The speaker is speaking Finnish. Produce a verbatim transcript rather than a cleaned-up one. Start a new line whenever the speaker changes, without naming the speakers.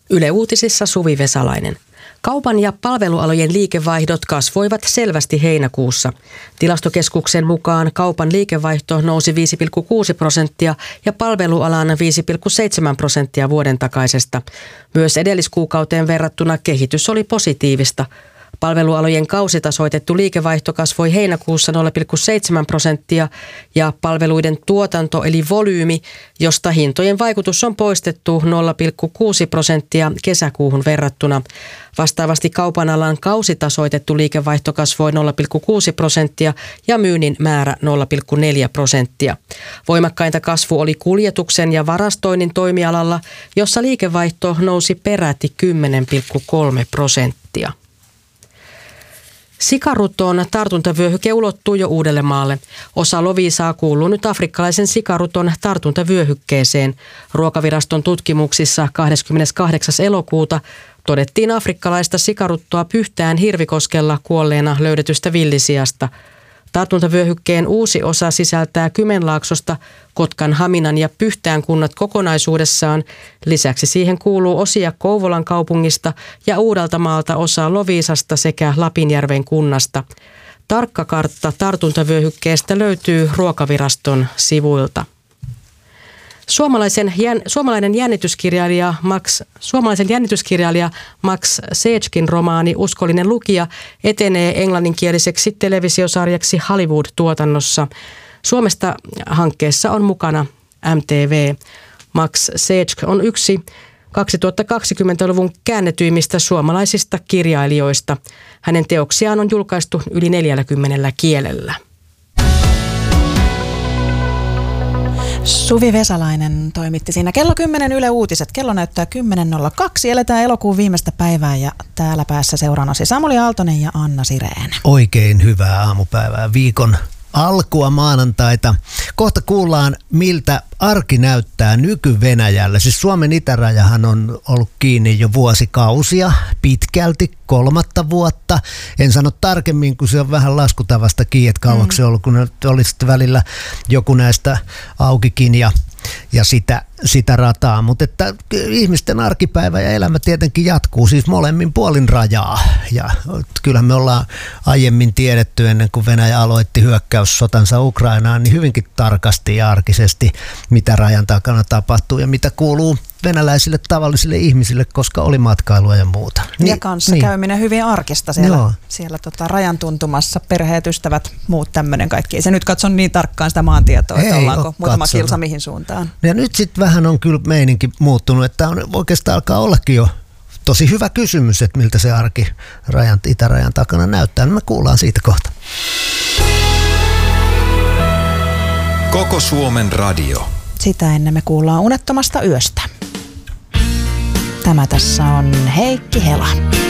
Yle Uutisissa Suvi Vesalainen. Kaupan ja palvelualojen liikevaihdot kasvoivat selvästi heinäkuussa. Tilastokeskuksen mukaan kaupan liikevaihto nousi viisi pilkku kuusi prosenttia ja palvelualan viisi pilkku seitsemän prosenttia vuoden takaisesta. Myös edelliskuukauteen verrattuna kehitys oli positiivista. Palvelualojen kausitasoitettu liikevaihto kasvoi heinäkuussa nolla pilkku seitsemän prosenttia ja palveluiden tuotanto eli volyymi, josta hintojen vaikutus on poistettu nolla pilkku kuusi prosenttia kesäkuuhun verrattuna. Vastaavasti kaupan alan kausitasoitettu liikevaihto kasvoi nolla pilkku kuusi prosenttia ja myynnin määrä nolla pilkku neljä prosenttia. Voimakkainta kasvu oli kuljetuksen ja varastoinnin toimialalla, jossa liikevaihto nousi peräti kymmenen pilkku kolme prosenttia. Sikaruton tartuntavyöhyke ulottuu jo Uudellemaalle. Osa Loviisaa kuuluu nyt afrikkalaisen sikaruton tartuntavyöhykkeeseen. Ruokaviraston tutkimuksissa kahdeskymmeneskahdeksas elokuuta todettiin afrikkalaista sikaruttoa Pyhtään Hirvikoskella kuolleena löydetystä villisiasta. Tartuntavyöhykkeen uusi osa sisältää Kymenlaaksosta, Kotkan, Haminan ja Pyhtään kunnat kokonaisuudessaan. Lisäksi siihen kuuluu osia Kouvolan kaupungista ja Uudeltamaalta osa Loviisasta sekä Lapinjärven kunnasta. Tarkka kartta tartuntavyöhykkeestä löytyy Ruokaviraston sivuilta. Suomalaisen, jän, suomalainen jännityskirjailija Max, suomalaisen jännityskirjailija Max Sechkin romaani Uskollinen lukija etenee englanninkieliseksi televisiosarjaksi Hollywood-tuotannossa. Suomesta hankkeessa on mukana M T V. Max Sech on yksi kaksituhattakaksikymmentäluvun käännetyimmistä suomalaisista kirjailijoista. Hänen teoksiaan on julkaistu yli neljälläkymmenellä kielellä.
Suvi Vesalainen toimitti siinä. Kello kymmenen Yle Uutiset. Kello näyttää kymmenen nolla kaksi. Eletään elokuun viimeistä päivää ja täällä päässä seurannasi Samuli Aaltonen ja Anna Sireen.
Oikein hyvää aamupäivää, viikon alkua maanantaita. Kohta kuullaan, miltä arki näyttää nyky-Venäjällä. Siis Suomen itärajahan on ollut kiinni jo vuosikausia, pitkälti kolmatta vuotta. En sano tarkemmin, kun se on vähän laskutavasta kiinni, että kauaksi mm. ollut, kun olisi välillä joku näistä aukikin ja ja sitä, sitä rataa, mutta että ihmisten arkipäivä ja elämä tietenkin jatkuu siis molemmin puolin rajaa ja kyllähän me ollaan aiemmin tiedetty ennen kuin Venäjä aloitti hyökkäyssotansa Ukrainaan, niin hyvinkin tarkasti ja arkisesti mitä rajan takana tapahtuu ja mitä kuuluu venäläisille tavallisille ihmisille, koska oli matkailua ja muuta.
Niin, ja kanssa niin. Käyminen hyvin arkista siellä, siellä tota rajan tuntumassa, perheet, ystävät, muut tämmöinen kaikki. Ei se nyt katso niin tarkkaan sitä maantietoa, että ollaanko muutama katsonut. Kilsa mihin suuntaan. Ja nyt sitten vähän on kyllä meininki muuttunut, että on, oikeastaan alkaa ollakin jo tosi hyvä kysymys, että miltä se arki rajan, itärajan takana näyttää. Me kuullaan siitä kohta.
Koko Suomen radio.
Sitä ennen me kuullaan Unettomasta yöstä. Tämä tässä on Heikki Hela.